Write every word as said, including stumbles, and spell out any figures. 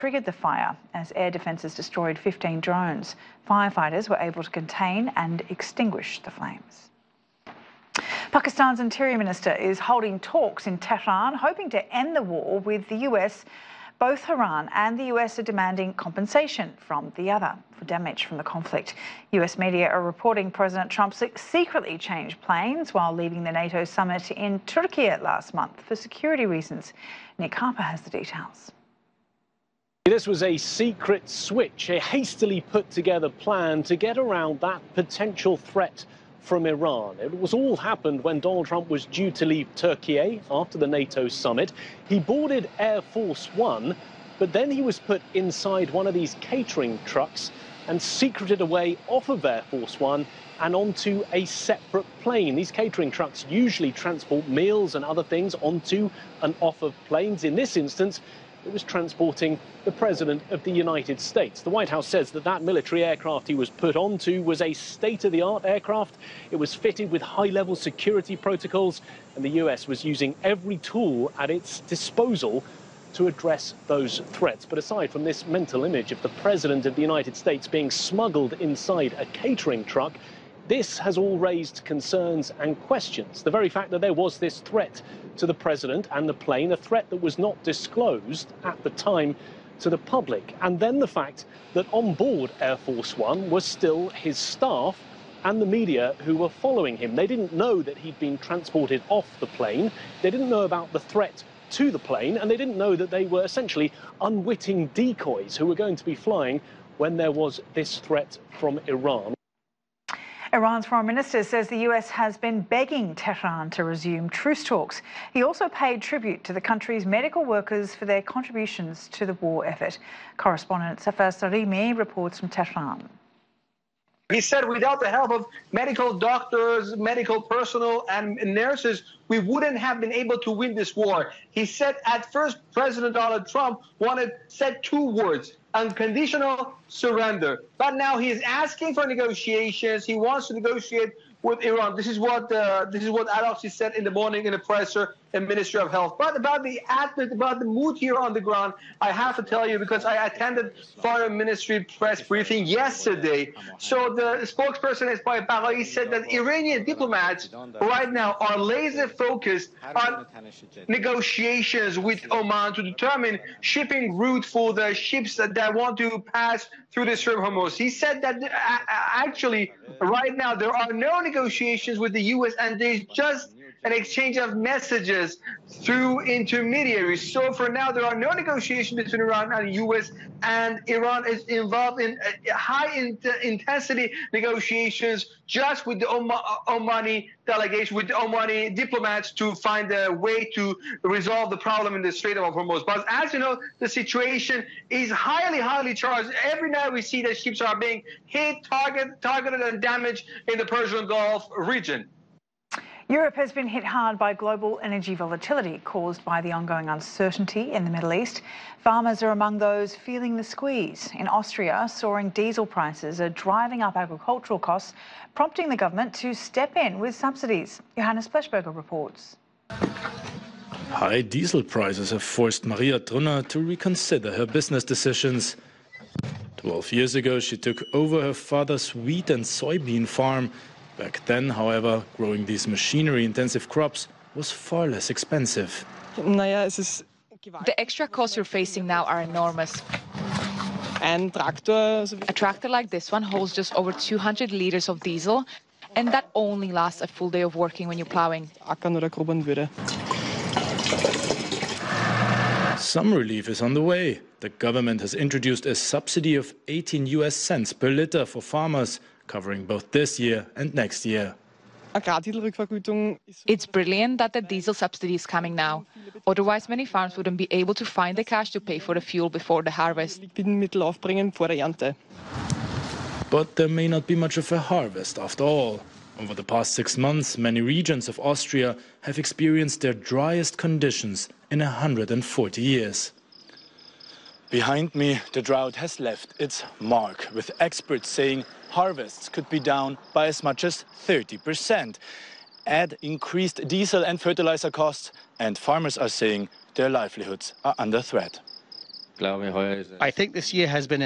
triggered the fire as air defences destroyed fifteen drones. Firefighters were able to contain and extinguish the flames. Pakistan's Interior Minister is holding talks in Tehran, hoping to end the war with the U S. Both Iran and the U S are demanding compensation from the other for damage from the conflict. U S media are reporting President Trump secretly changed planes while leaving the NATO summit in Turkey last month for security reasons. Nick Harper has the details. This was a secret switch, a hastily put together plan to get around that potential threat from Iran. It was all happened when Donald Trump was due to leave Turkey after the NATO summit. He boarded Air Force One, but then he was put inside one of these catering trucks and secreted away off of Air Force One and onto a separate plane. These catering trucks usually transport meals and other things onto and off of planes. In this instance, it was transporting the President of the United States. The White House says that that military aircraft he was put onto was a state-of-the-art aircraft. It was fitted with high-level security protocols, and the U S was using every tool at its disposal to address those threats. But aside from this mental image of the President of the United States being smuggled inside a catering truck, this has all raised concerns and questions. The very fact that there was this threat to the President and the plane, a threat that was not disclosed at the time to the public. And then the fact that on board Air Force One was still his staff and the media who were following him. They didn't know that he'd been transported off the plane. They didn't know about the threat to the plane, and they didn't know that they were essentially unwitting decoys who were going to be flying when there was this threat from Iran. Iran's foreign minister says the U S has been begging Tehran to resume truce talks. He also paid tribute to the country's medical workers for their contributions to the war effort. Correspondent Safar Sarimi reports from Tehran. He said without the help of medical doctors, medical personnel and nurses, we wouldn't have been able to win this war. He said at first President Donald Trump wanted said two words: unconditional surrender. But now he is asking for negotiations. He wants to negotiate with Iran. This is what uh, this is what Al-Aqsi said in the morning in the presser and Ministry of Health. But about the atmosphere, about the mood here on the ground, I have to tell you because I attended Foreign Ministry press briefing yesterday. So the spokesperson Esmail Baghai said that Iranian diplomats right now are laser focused on negotiations with Oman to determine shipping route for the ships that, that want to pass through the Strait of Hormuz. He said that uh, actually right now there are no negotiations with the U S and there's just an exchange of messages through intermediaries. So for now, there are no negotiations between Iran and the U S, and Iran is involved in high in intensity negotiations just with the Omani delegation, with the Omani diplomats to find a way to resolve the problem in the Strait of Hormuz. But as you know, the situation is highly, highly charged. Every night we see that ships are being hit, target, targeted and damaged in the Persian Gulf region. Europe has been hit hard by global energy volatility caused by the ongoing uncertainty in the Middle East. Farmers are among those feeling the squeeze. In Austria, soaring diesel prices are driving up agricultural costs, prompting the government to step in with subsidies. Johannes Fleischberger reports. High diesel prices have forced Maria Trunner to reconsider her business decisions. Twelve years ago, she took over her father's wheat and soybean farm. Back then, however, growing these machinery-intensive crops was far less expensive. The extra costs you're facing now are enormous. A tractor like this one holds just over two hundred liters of diesel, and that only lasts a full day of working when you're plowing. Some relief is on the way. The government has introduced a subsidy of eighteen U S cents per liter for farmers, covering both this year and next year. It's brilliant that the diesel subsidy is coming now. Otherwise, many farms wouldn't be able to find the cash to pay for the fuel before the harvest. But there may not be much of a harvest after all. Over the past six months, many regions of Austria have experienced their driest conditions in one hundred forty years. Behind me, the drought has left its mark, with experts saying harvests could be down by as much as thirty percent. Add increased diesel and fertilizer costs, and farmers are saying their livelihoods are under threat. I think this year has been